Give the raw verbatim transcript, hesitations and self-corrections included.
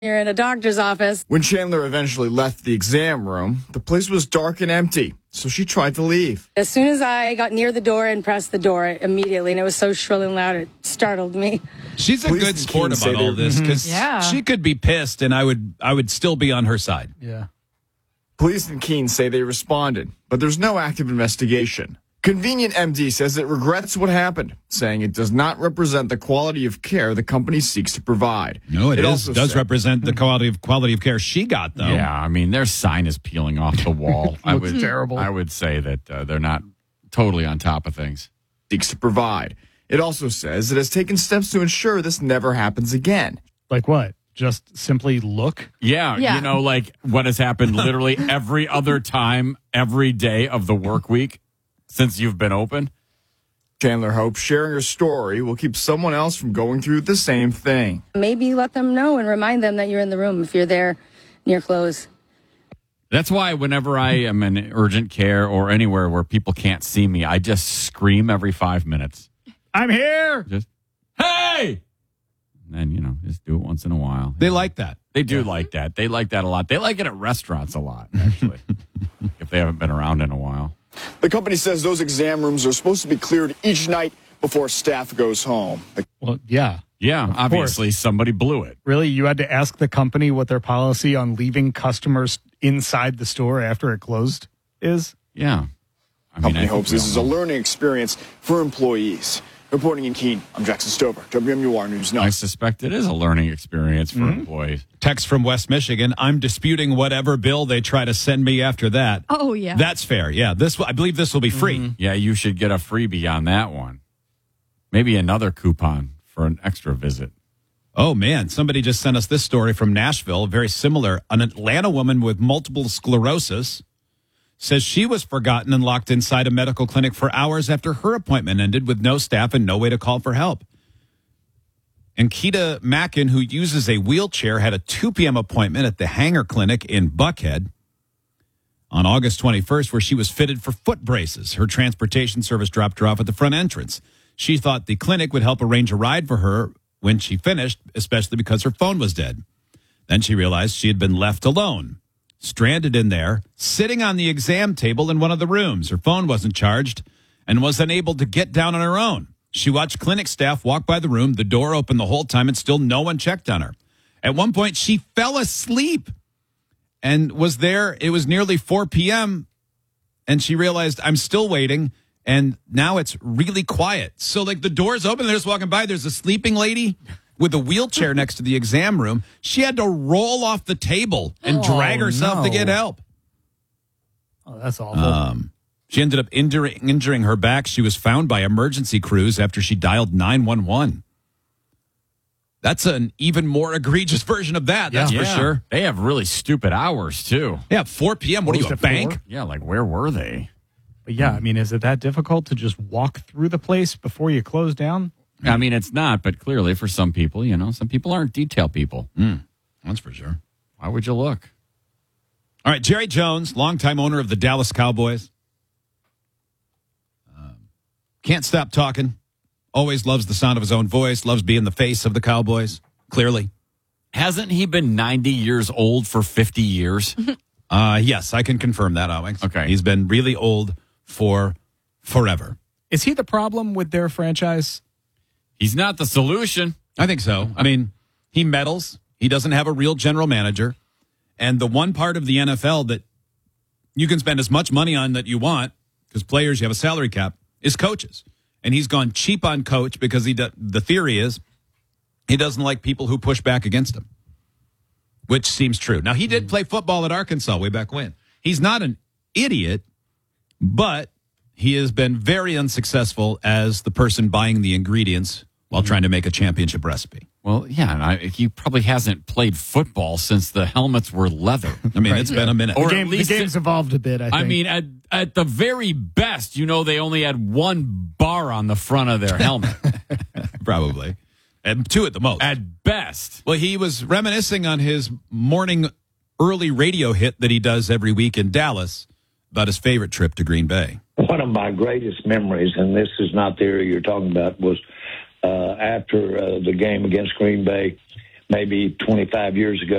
You're in a doctor's office. When Chandler eventually left the exam room, the place was dark and empty, so she tried to leave. As soon as I got near the door and pressed the door immediately, and it was so shrill and loud, it startled me. She's a Police good and sport Keene about say all they're- this because Yeah. she could be pissed, and I would I would still be on her side. Yeah. Police in Keene say they responded, but there's no active investigation. Convenient M D says it regrets what happened, saying it does not represent the quality of care the company seeks to provide. No, it, It is, also does said- represent the quality of quality of care she got, though. Yeah, I mean, their sign is peeling off the wall. I Looks would, terrible. I would say that uh, they're not totally on top of things. Seeks to provide. It also says it has taken steps to ensure this never happens again. Like what? Just simply look? Yeah, Yeah. you know, like what has happened literally every other time, every day of the work week since you've been open. Chandler hopes sharing her story will keep someone else from going through the same thing. Maybe let them know and remind them that you're in the room if you're there near close. That's why whenever I am in urgent care or anywhere where people can't see me, I just scream every five minutes. I'm here! Just, hey! And then, you know, just do it once in a while. They like that. They do like that. They like that a lot. They like it at restaurants a lot, actually, if they haven't been around in a while. The company says those exam rooms are supposed to be cleared each night before staff goes home. The Well, yeah. Yeah, obviously somebody blew it. Really? You had to ask the company what their policy on leaving customers inside the store after it closed is? Yeah. I mean, company I think hopes we this all is a know. learning experience for employees. Reporting in Keene, I'm Jackson Stover, W M U R News Now. I suspect it is a learning experience for employees. Text from West Michigan. I'm disputing whatever bill they try to send me after that. Oh, yeah. That's fair. Yeah, this I believe this will be free. Yeah, you should get a freebie on that one. Maybe another coupon for an extra visit. Oh, man. Somebody just sent us this story from Nashville, very similar. An Atlanta woman with multiple sclerosis says she was forgotten and locked inside a medical clinic for hours after her appointment ended with no staff and no way to call for help. And Keita Mackin, who uses a wheelchair, had a two p.m. appointment at the Hanger Clinic in Buckhead on August twenty-first, where she was fitted for foot braces. Her transportation service dropped her off at the front entrance. She thought the clinic would help arrange a ride for her when she finished, especially because her phone was dead. Then she realized she had been left alone, stranded in there, sitting on the exam table in one of the rooms. Her phone wasn't charged and was unable to get down on her own. She watched clinic staff walk by the room, the door open the whole time, and still no one checked on her. At one point, she fell asleep and was there. It was nearly four p.m., and she realized, I'm still waiting, and now it's really quiet. So, like, the door's open, they're just walking by. There's a sleeping lady with a wheelchair next to the exam room. She had to roll off the table and Oh, drag herself to no. get help. Oh, that's awful. Um, she ended up injuring, injuring her back. She was found by emergency crews after she dialed nine one one. That's an even more egregious version of that, that's for Yeah. sure. They have really stupid hours, too. Yeah, four p.m. What are you, Closed a at four? bank? Yeah, like where were they? But yeah, I mean, is it that difficult to just walk through the place before you close down? I mean, it's not, but clearly for some people, you know, some people aren't detail people. That's for sure. Why would you look? All right, Jerry Jones, longtime owner of the Dallas Cowboys. Um, can't stop talking. Always loves the sound of his own voice. Loves being the face of the Cowboys, clearly. Hasn't he been ninety years old for fifty years? Uh, yes, I can confirm that, Alex. Okay. He's been really old for forever. Is he the problem with their franchise? He's not the solution. I think so. I mean, he meddles. He doesn't have a real general manager. And the one part of the N F L that you can spend as much money on that you want, because players, you have a salary cap, is coaches. And he's gone cheap on coach because he do, the theory is he doesn't like people who push back against him, which seems true. Now, he did play football at Arkansas way back when. He's not an idiot, but he has been very unsuccessful as the person buying the ingredients while trying to make a championship recipe. Well, yeah, and I, he probably hasn't played football since the helmets were leather. I mean, it's been a minute. Or The, game, at least the game's it- evolved a bit, I think. I mean, at, at the very best, you know, they only had one bar on the front of their helmet. Probably. And two at the most. At best. Well, he was reminiscing on his morning early radio hit that he does every week in Dallas about his favorite trip to Green Bay. One of my greatest memories, and this is not the area you're talking about, was uh, after uh, the game against Green Bay, maybe twenty-five years ago.